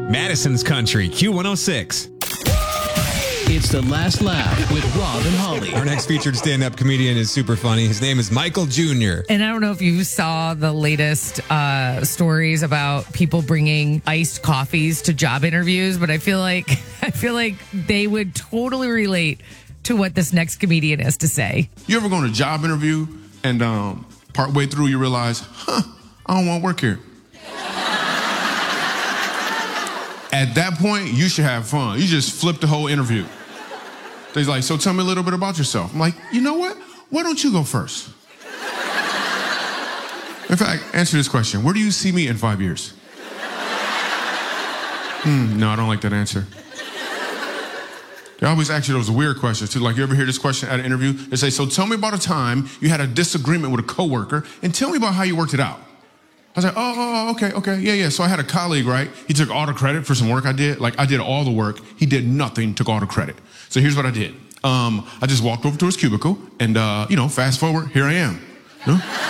Madison's Country, Q106. It's The Last Laugh with Rob and Holly. Our next featured stand-up comedian is super funny. His name is Michael Jr. And I don't know if you saw the latest stories about people bringing iced coffees to job interviews, but I feel like they would totally relate to what this next comedian has to say. You ever go on a job interview and partway through you realize, I don't want to work here. At that point, you should have fun. You just flip the whole interview. They're like, so tell me a little bit about yourself. I'm like, you know what? Why don't you go first? In fact, answer this question. Where do you see me in 5 years? No, I don't like that answer. They always ask you those weird questions, too. Like, you ever hear this question at an interview? They say, so tell me about a time you had a disagreement with a coworker and tell me about how you worked it out. I was like, okay, yeah. So I had a colleague, right? He took all the credit for some work I did. Like, I did all the work. He did nothing, took all the credit. So here's what I did. I just walked over to his cubicle and, fast forward, here I am. You know?